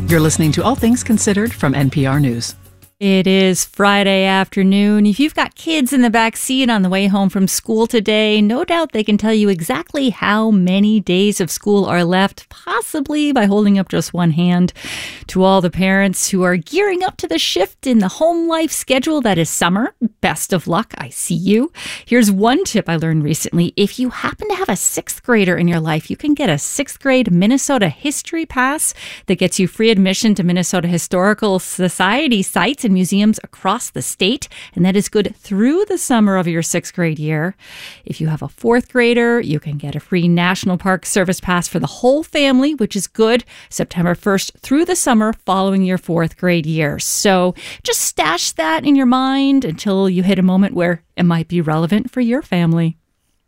You're listening to All Things Considered from NPR News. It is Friday afternoon. If you've got kids in the back seat on the way home from school today, no doubt they can tell you exactly how many days of school are left, possibly by holding up just one hand. To all the parents who are gearing up to the shift in the home life schedule that is summer, best of luck. I see you. Here's one tip I learned recently. If you happen to have a sixth grader in your life, you can get a sixth grade Minnesota History Pass that gets you free admission to Minnesota Historical Society sites and museums across the state, and that is good through the summer of your sixth grade year. If you have a fourth grader, you can get a free National Park Service Pass for the whole family, which is good September 1st through the summer following your fourth grade year. So just stash that in your mind until you hit a moment where it might be relevant for your family.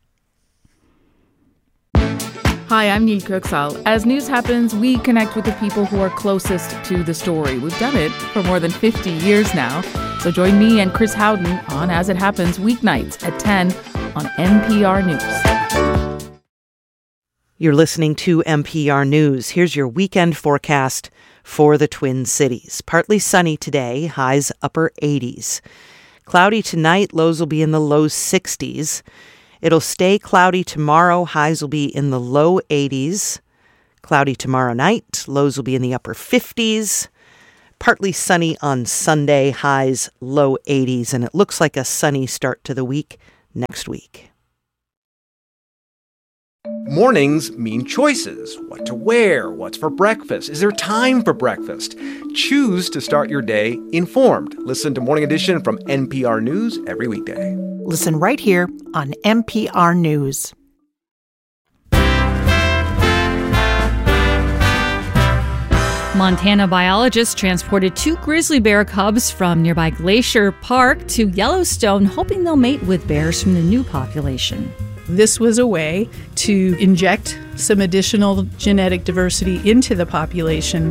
Hi, I'm Neil Kirksall. As news happens, we connect with the people who are closest to the story. We've done it for more than 50 years now. So join me and Chris Howden on As It Happens weeknights at 10 on NPR News. You're listening to NPR News. Here's your weekend forecast for the Twin Cities. Partly sunny today, highs upper 80s. Cloudy tonight, lows will be in the low 60s. It'll stay cloudy tomorrow. Highs will be in the low 80s. Cloudy tomorrow night. Lows will be in the upper 50s. Partly sunny on Sunday. Highs low 80s. And it looks like a sunny start to the week next week. Mornings mean choices. What to wear, what's for breakfast. Is there time for breakfast? Choose to start your day informed. Listen to Morning Edition from NPR News every weekday. Listen right here on NPR News. Montana biologists transported 2 grizzly bear cubs from nearby Glacier Park to Yellowstone, hoping they'll mate with bears from the new population. This was a way to inject some additional genetic diversity into the population.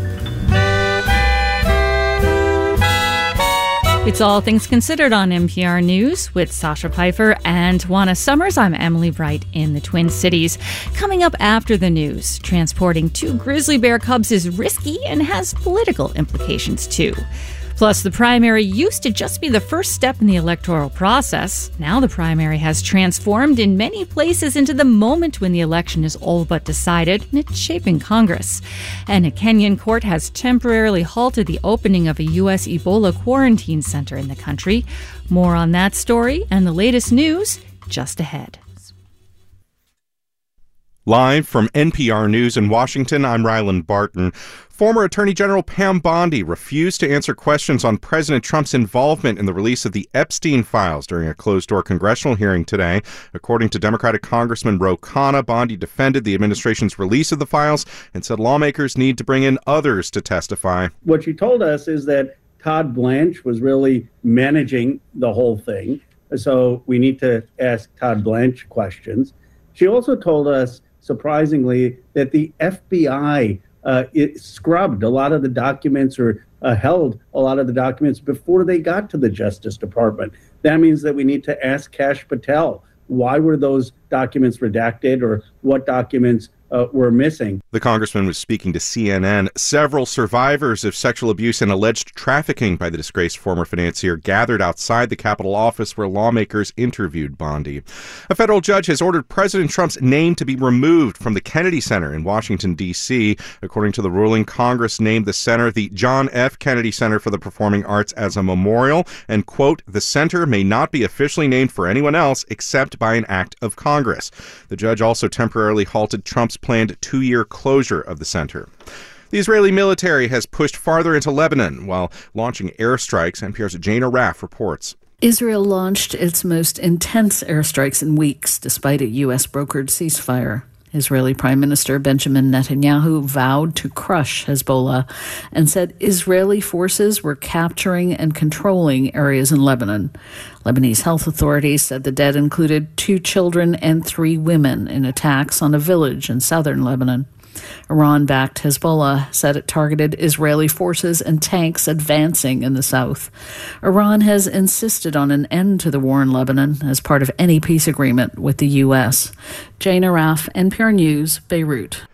It's All Things Considered on NPR News with Sasha Pfeiffer and Juana Summers. I'm Emily Bright in the Twin Cities. Coming up after the news, transporting 2 grizzly bear cubs is risky and has political implications too. Plus, the primary used to just be the first step in the electoral process. Now the primary has transformed in many places into the moment when the election is all but decided, and it's shaping Congress. And a Kenyan court has temporarily halted the opening of a U.S. Ebola quarantine center in the country. More on that story and the latest news just ahead. Live from NPR News in Washington, I'm Ryland Barton. Former Attorney General Pam Bondi refused to answer questions on President Trump's involvement in the release of the Epstein files during a closed-door congressional hearing today. According to Democratic Congressman Ro Khanna, Bondi defended the administration's release of the files and said lawmakers need to bring in others to testify. What she told us is that Todd Blanche was really managing the whole thing, so we need to ask Todd Blanche questions. She also told us, surprisingly, that the FBI it scrubbed a lot of the documents or held a lot of the documents before they got to the Justice Department. That means that we need to ask Kash Patel, why were those documents redacted or what documents were missing. The congressman was speaking to CNN. Several survivors of sexual abuse and alleged trafficking by the disgraced former financier gathered outside the Capitol office where lawmakers interviewed Bondi. A federal judge has ordered President Trump's name to be removed from the Kennedy Center in Washington, D.C. According to the ruling, Congress named the center the John F. Kennedy Center for the Performing Arts as a memorial, and, quote, the center may not be officially named for anyone else except by an act of Congress. The judge also temporarily halted Trump's planned 2-year closure of the center. The Israeli military has pushed farther into Lebanon while launching airstrikes. NPR's Jana Raff reports. Israel launched its most intense airstrikes in weeks, despite a U.S.-brokered ceasefire. Israeli Prime Minister Benjamin Netanyahu vowed to crush Hezbollah and said Israeli forces were capturing and controlling areas in Lebanon. Lebanese health authorities said the dead included 2 children and 3 women in attacks on a village in southern Lebanon. Iran-backed Hezbollah said it targeted Israeli forces and tanks advancing in the south. Iran has insisted on an end to the war in Lebanon as part of any peace agreement with the U.S. Jana Raff, NPR News, Beirut.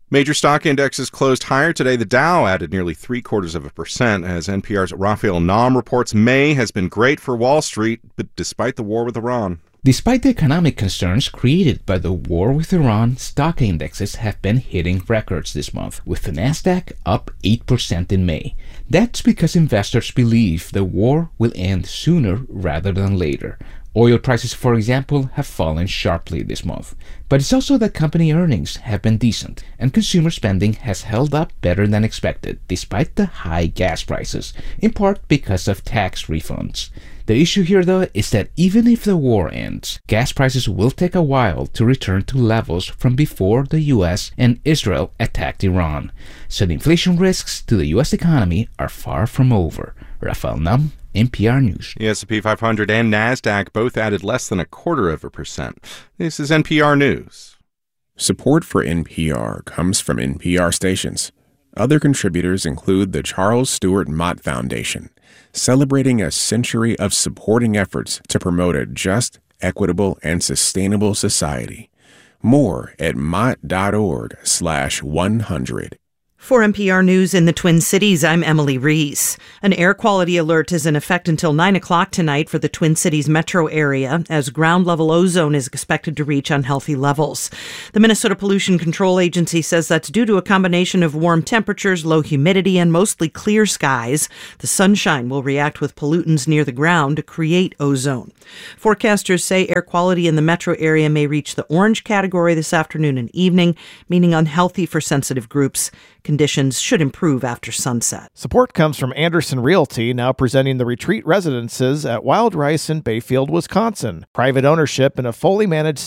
Major stock indexes closed higher today. The Dow added nearly 0.75% as NPR's Raphael Naum reports May has been great for Wall Street, but despite the war with Iran. Despite the economic concerns created by the war with Iran, stock indexes have been hitting records this month, with the Nasdaq up 8% in May. That's because investors believe the war will end sooner rather than later. Oil prices, for example, have fallen sharply this month. But it's also that company earnings have been decent, and consumer spending has held up better than expected, despite the high gas prices, in part because of tax refunds. The issue here, though, is that even if the war ends, gas prices will take a while to return to levels from before the U.S. and Israel attacked Iran. So the inflation risks to the U.S. economy are far from over. Raphael Naum, NPR News. The S&P 500 and NASDAQ both added less than 0.25%. This is NPR News. Support for NPR comes from NPR stations. Other contributors include the Charles Stewart Mott Foundation, celebrating a century of supporting efforts to promote a just, equitable, and sustainable society. More at mott.org/100. For NPR News in the Twin Cities, I'm Emily Reese. An air quality alert is in effect until 9 o'clock tonight for the Twin Cities metro area, as ground-level ozone is expected to reach unhealthy levels. The Minnesota Pollution Control Agency says that's due to a combination of warm temperatures, low humidity, and mostly clear skies. The sunshine will react with pollutants near the ground to create ozone. Forecasters say air quality in the metro area may reach the orange category this afternoon and evening, meaning unhealthy for sensitive groups. Conditions should improve after sunset. Support comes from Anderson Realty, now presenting the retreat residences at Wild Rice in Bayfield, Wisconsin. Private ownership and a fully managed